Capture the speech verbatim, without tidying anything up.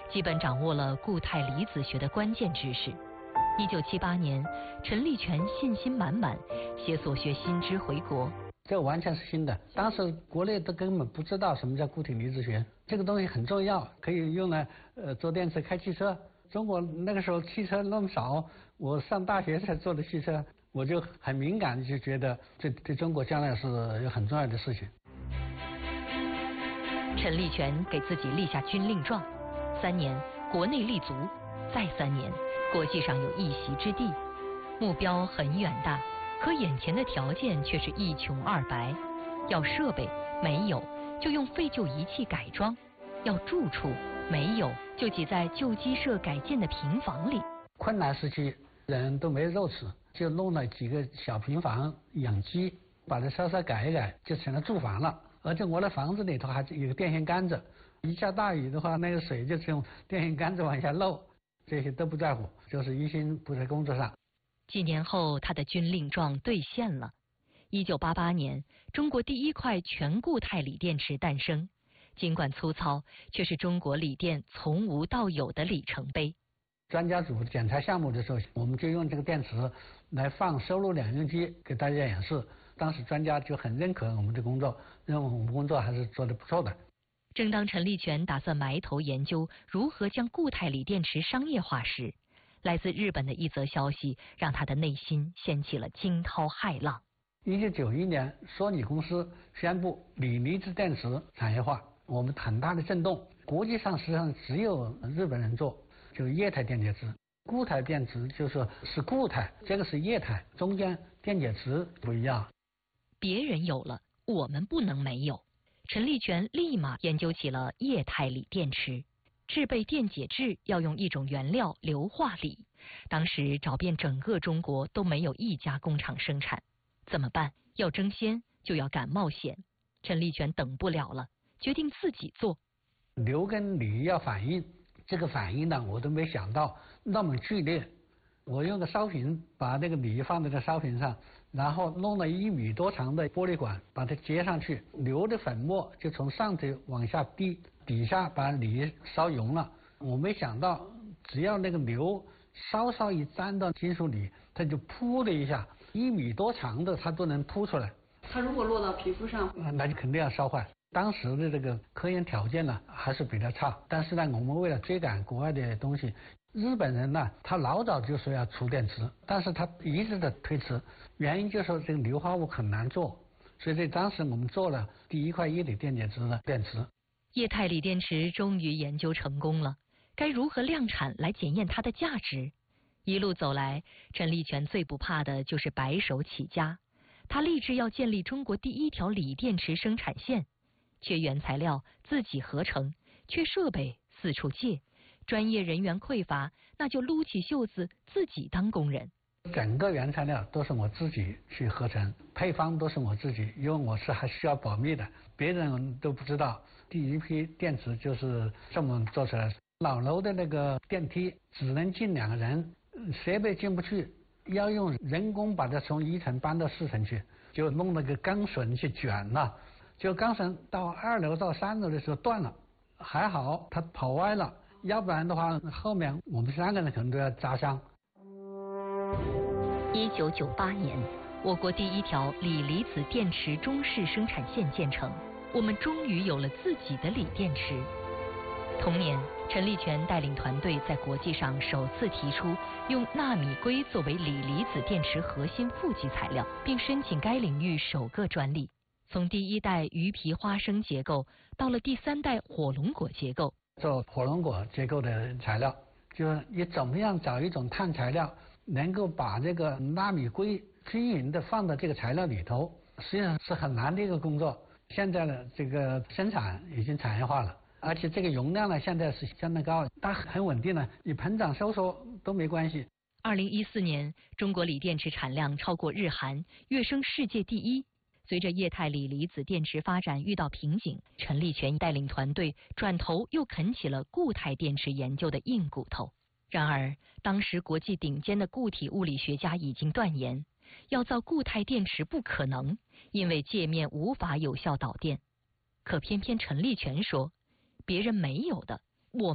基本掌握了固态离子学的关键知识。一九七八年，陈立全信心满满，携所学新知回国。 这完全是新的，当时国内都根本不知道什么叫固体离子学，这个东西很重要，可以用来呃做电池、开汽车。中国那个时候汽车那么少，我上大学才做的汽车，我就很敏感，就觉得这对中国将来是有很重要的事情。 陈立全给自己立下军令状，三年国内立足，再三年国际上有一席之地，目标很远大，可眼前的条件却是一穷二白。要设备没有，就用废旧仪器改装；要住处没有，就挤在旧鸡舍改建的平房里。 困难时期人都没肉吃，就弄了几个小平房养鸡，把它稍稍改一改，就成了住房了。而且我的房子里头还有个电线杆子，一下大雨的话，那个水就从电线杆子往下漏，这些都不在乎，就是一心不在工作上。 几年后，他的军令状兑现了。一九八八年，中国第一块全固态锂电池诞生，尽管粗糙，却是中国锂电从无到有的里程碑。 专家组检查项目的时候，我们就用这个电池来放收录两用机给大家演示。当时专家就很认可我们的工作，认为我们工作还是做得不错的。 正当陈立全打算埋头研究如何将固态锂电池商业化时，来自日本的一则消息让他的内心掀起了惊涛骇浪。 一九九一年，索尼公司宣布锂离子电池产业化，我们很大的震动。国际上实际上只有日本人做，就是液态电解质。固态电池就是是固态，这个是液态，中间电解质不一样。 别人有了，我们不能没有。陈立全立马研究起了液态锂电池。制备电解质要用一种原料硫化锂，当时找遍整个中国都没有一家工厂生产，怎么办？要争先就要敢冒险。陈立全等不了了，决定自己做。 硫跟锂要反应，这个反应呢，我都没想到那么剧烈。我用个烧瓶把那个锂放在这烧瓶上，然后弄了一米多长的玻璃管把它接上去，硫的粉末就从上头往下滴，底下把锂烧融了。我没想到只要那个硫稍稍一沾到金属锂，它就噗的一下，一米多长的它都能凸出来。 它如果落到皮肤上， 那就肯定要烧坏。当时的这个科研条件呢还是比较差，但是呢我们为了追赶国外的东西，日本人呢他老早就说要出电池，但是他一直的推迟，原因就是这个硫化物很难做，所以在当时我们做了第一块液体电解质的电池。 液态锂电池终于研究成功了，该如何量产来检验它的价值？一路走来，陈立全最不怕的就是白手起家，他立志要建立中国第一条锂电池生产线。缺原材料自己合成，缺设备四处借，专业人员匮乏，那就撸起袖子自己当工人。 整个原材料都是我自己去合成，配方都是我自己，因为我是还需要保密的，别人都不知道。第一批电池就是这么做出来的。老楼的那个电梯只能进两个人，设备进不去，要用人工把它从一层搬到四层去，就弄那个钢绳去卷了。就钢绳到二楼到三楼的时候断了，还好它跑歪了，要不然的话后面我们三个人可能都要扎伤。 一九九八年，我国第一条锂离子电池中式生产线建成，我们终于有了自己的锂电池。同年，陈立全带领团队在国际上首次提出用纳米硅作为锂离子电池核心负极材料，并申请该领域首个专利。从第一代鱼皮花生结构到了第三代火龙果结构， 做火龙果结构的材料，就是你怎么样找一种碳材料，能够把这个纳米硅均匀的放到这个材料里头，实际上是很难的一个工作。现在呢，这个生产已经产业化了，而且这个容量呢现在是相当高，它很稳定了，你膨胀收缩都没关系。 二零一四年，中国锂电池产量超过日韩，跃升世界第一。随着液态锂离子电池发展遇到瓶颈，陈立全带领团队转头又啃起了固态电池研究的硬骨头。然而，当时国际顶尖的固体物理学家已经断言，要造固态电池不可能，因为界面无法有效导电。可偏偏陈立全说，别人没有的，